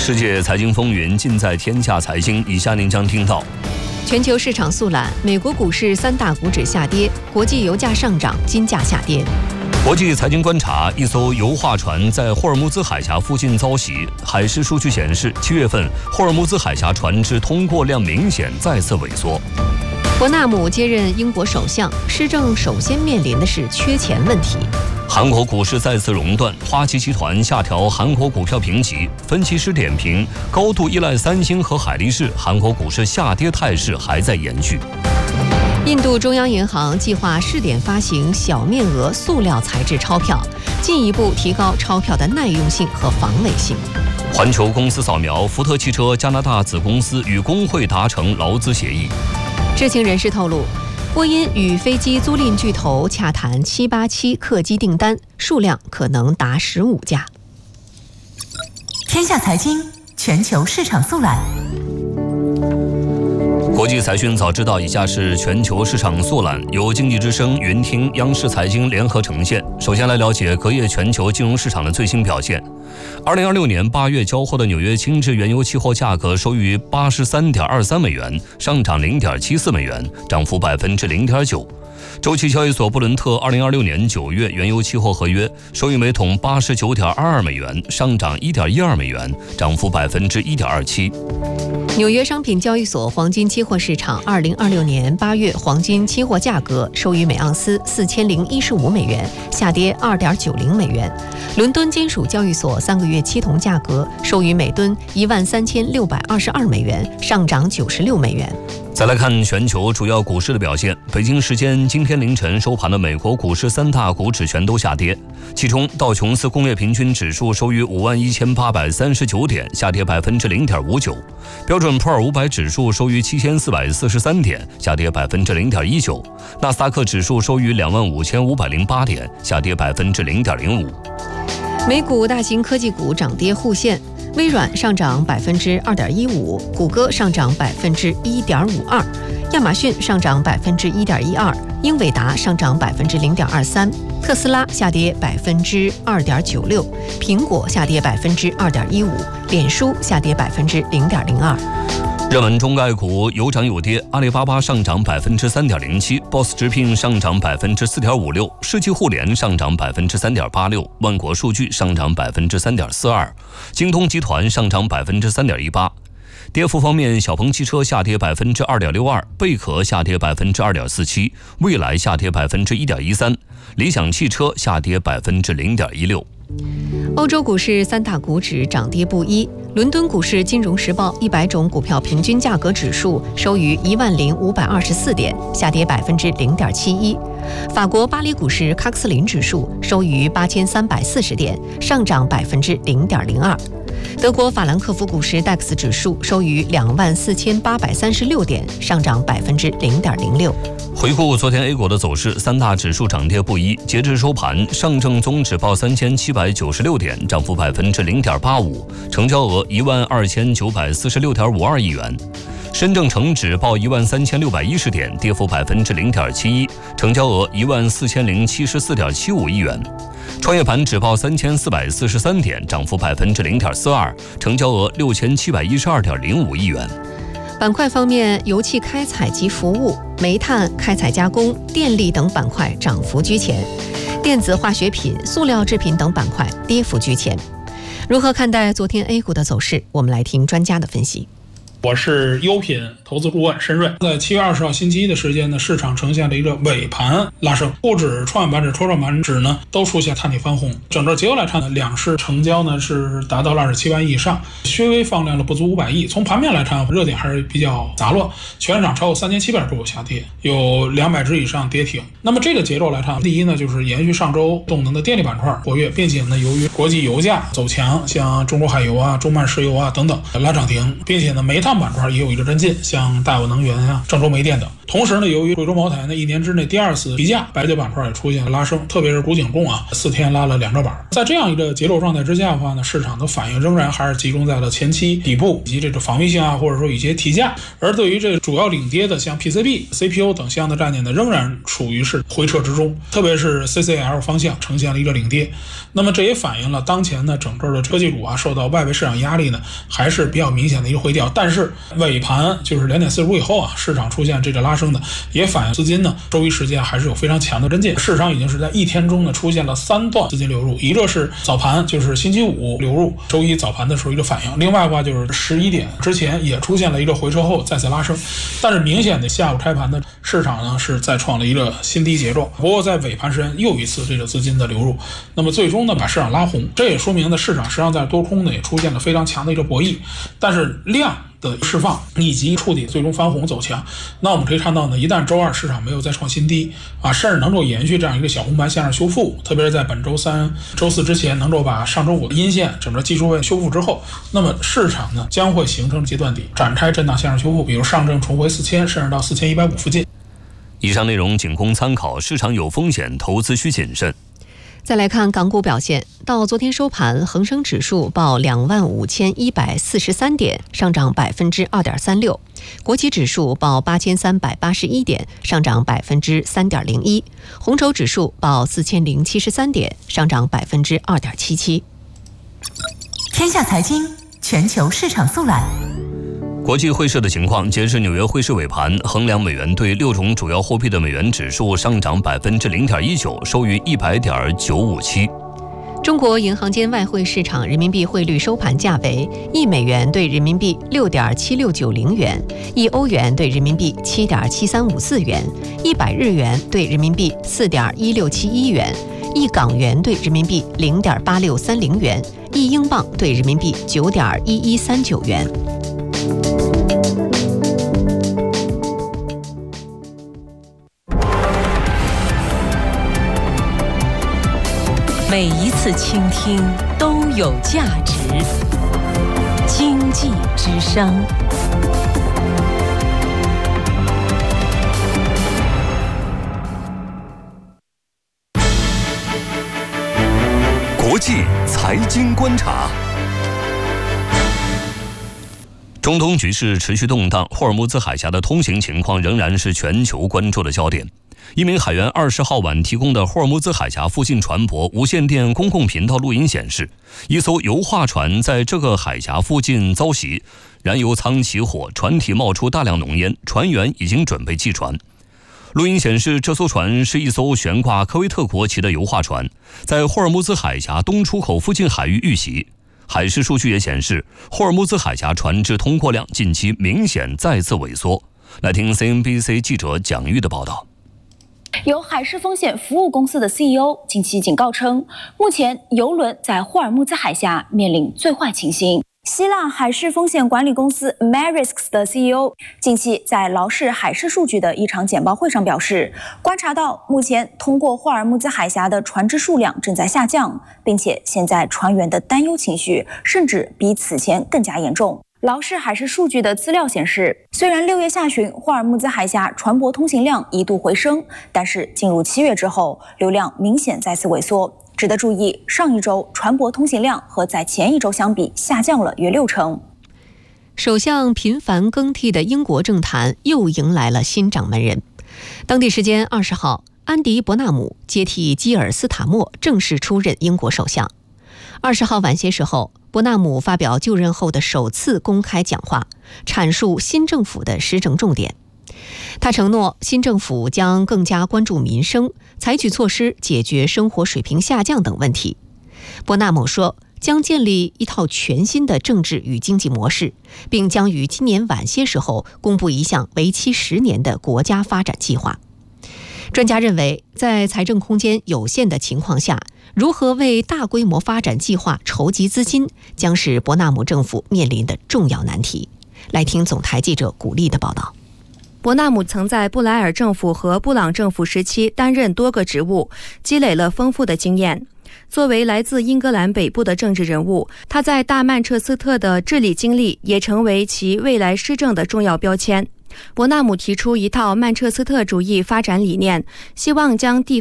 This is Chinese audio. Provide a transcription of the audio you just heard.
世界财经风云尽在天下财经，以下您将听到： 全球市场速览，美国股市三大股指下跌，国际油价上涨，金价下跌。 国际财经观察，一艘油画船在霍尔木兹海峡附近遭袭，海事数据显示，7月份霍尔木兹海峡船只通过量明显再次萎缩。 伯纳姆接任英国首相，施政首先面临的是缺钱问题。 韩国股市再次熔断，花旗集团下调韩国股票评级，分析师点评高度依赖三星和海力士，韩国股市下跌态势还在延续。 印度中央银行计划试点发行小面额塑料材质钞票，进一步提高钞票的耐用性和防伪性。 环球公司扫描，福特汽车加拿大子公司与工会达成劳资协议。 知情人士透露，波音与飞机租赁巨头洽谈787客机订单，数量可能达15架。 天下财经全球市场速览。 国际财讯早知道，以下是全球市场速览，由经济之声、云听、央视财经联合呈现。首先来了解隔夜全球金融市场的最新表现。2026年8月交货的纽约轻质原油期货价格收于83.23美元，上涨0.74美元，涨幅0.9%。周期交易所布伦特2026年9月原油期货合约收于每桶89.22美元，上涨1.12美元，涨幅1.27%。 纽约商品交易所黄金期货市场2026年8月黄金期货价格收于每盎司4015美元，下跌2.90美元。伦敦金属交易所3个月期铜价格收于每吨13622美元，上涨96美元。 再来看全球主要股市的表现。北京时间今天凌晨收盘的美国股市三大股指全都下跌，其中道琼斯工业平均指数收于51839点，下跌0.59%；标准普尔500指数收于7443点，下跌0.19%；纳斯达克指数收于25508点，下跌0.05%。 美股大型科技股涨跌互现。微软上涨2.15%，谷歌上涨1.52%，亚马逊上涨1.12%，英伟达上涨0.23%，特斯拉下跌2.96%，苹果下跌2.15%，脸书下跌0.02%。 热门中概股有涨有跌，阿里巴巴上涨3.07%，BOSS 直聘上涨4.56%，世纪互联上涨3.86%，万国数据上涨3.42%，京东集团上涨3.18%。跌幅方面，小鹏汽车下跌2.62%，贝壳下跌2.47%，蔚来下跌1.13%，理想汽车下跌0.16%。 欧洲股市三大股指涨跌不一。伦敦股市金融时报100种股票平均价格指数收于10524点，下跌0.71%。法国巴黎股市喀克斯林指数收于8340点，上涨0.02%。德国法兰克福股市 DAX 指数收于24836点，上涨0.06%。 回顾昨天 A 股的走势，三大指数涨跌不一。截至收盘，上证综指报3796点，涨幅0.85%，成交额12946.52亿元。深证成指报13610点，跌幅0.71%，成交额14074.75亿元。创业板指报3443点，涨幅0.42%，成交额6712.05亿元。 板块方面，油气开采及服务、煤炭开采加工、电力等板块涨幅居前，电子化学品、塑料制品等板块跌幅居前。如何看待昨天 A 股的走势？我们来听专家的分析。 我是优品投资顾问申瑞。在7月20号星期一的时间呢，市场呈现了一个尾盘拉升，沪指、创业板指、科创板指呢都出现探底翻红。整个结构来看呢，两市成交呢是达到了27万亿以上，稍微放量了不足500亿。从盘面来看，热点还是比较杂乱，全市场超过3700只股下跌，有200只以上跌停。那么这个节奏来看，第一呢就是延续上周动能的电力板块活跃，并且呢由于国际油价走强，像中国海油啊、中曼石油啊等等拉涨停，并且呢煤炭炭板块也有一个跟进，像大有能源啊、郑州煤电等。同时呢，由于贵州茅台呢1年之内第2次提价，白酒板块也出现了拉升，特别是古井重啊，4天拉了2个板。在这样一个节奏状态之下的话呢，市场的反应仍然还是集中在了前期底部以及这个防御性啊，或者说一些提价。而对于这个主要领跌的像 PCB、CPU 等相应的概念呢，仍然处于是回撤之中，特别是 CCL 方向呈现了一个领跌。那么这也反映了当前呢整个的科技股啊受到外围市场压力呢还是比较明显的一个回调，但是尾盘就是2点45以后啊，市场出现这个拉升的，也反映资金呢周一时间还是有非常强的跟进。市场已经是在1天中呢出现了3段资金流入，一个是早盘就是星期五流入，周一早盘的时候一个反应，另外的话就是11点之前也出现了一个回撤后再次拉升，但是明显的下午开盘的市场呢是再创了一个新低节奏。不过在尾盘时间又一次这个资金的流入，那么最终呢把市场拉红，这也说明呢市场实际上在多空呢也出现了非常强的一个博弈，但是量的释放以及触底最终翻红走强，那我们可以看到呢，一旦周二市场没有再创新低啊，甚至能够延续这样一个小红盘向上修复，特别是在本周3、周4之前能够把上周5的阴线整个技术位修复之后，那么市场呢将会形成阶段底，展开震荡向上修复，比如上证重回4000，甚至到4150附近。 以上内容仅供参考，市场有风险，投资需谨慎。 再来看港股表现，到昨天收盘，恒生指数报25,143点，上涨2.36%；国企指数报8,381点，上涨3.01%；红筹指数报4,073点，上涨2.77%。 天下财经全球市场速览。 国际汇市的情况，截至纽约汇市尾盘，衡量美元对6种主要货币的美元指数上涨0.19%，收于100.957。 中国银行间外汇市场人民币汇率收盘价为1美元对人民币6.7690元，1欧元对人民币7.7354元，100日元对人民币4.1671元，1港元对人民币0.8630元，1英镑对人民币9.1139元。 每一次倾听都有价值。经济之声。 国际财经观察。中东局势持续动荡，霍尔木兹海峡的通行情况仍然是全球关注的焦点。一名海员20号晚提供的霍尔木兹海峡附近船舶无线电公共频道录音显示，一艘油画船在这个海峡附近遭袭，燃油舱起火，船体冒出大量浓烟，船员已经准备弃船。录音显示，这艘船是一艘悬挂科威特国旗的油画船，在霍尔木兹海峡东出口附近海域遇袭。海事数据也显示，霍尔木兹海峡船只通过量近期明显再次萎缩。来听 CNBC 记者蒋玉的报道。 由海事风险服务公司的 CEO 近期警告称，目前邮轮在霍尔木兹海峡面临最坏情形。希腊海事风险管理公司 Maersk 的 CEO 近期在劳氏海事数据的一场简报会上表示，观察到目前通过霍尔木兹海峡的船只数量正在下降，并且现在船员的担忧情绪甚至比此前更加严重。劳氏海事数据的资料显示，虽然6月下旬霍尔木兹海峡船舶通行量一度回升，但是进入7月之后，流量明显再次萎缩。值得注意，上一周船舶通行量和在前一周相比下降了约60%。 首相频繁更替的英国政坛又迎来了新掌门人。当地时间20号，安迪·伯纳姆接替基尔·斯塔默正式出任英国首相。20号晚些时候，伯纳姆发表就任后的首次公开讲话，阐述新政府的施政重点。他承诺新政府将更加关注民生，采取措施解决生活水平下降等问题。伯纳姆说，将建立一套全新的政治与经济模式，并将于今年晚些时候公布一项为期10年的国家发展计划。专家认为，在财政空间有限的情况下，如何为大规模发展计划筹集资金，将是伯纳姆政府面临的重要难题。来听总台记者古丽的报道。 伯纳姆曾在布莱尔政府和布朗政府时期担任多个职务，积累了丰富的经验。 作为来自英格兰北部的政治人物，他在大曼彻斯特的治理经历也成为其未来施政的重要标签。伯纳姆提出一套曼彻斯特主义发展理念，希望将地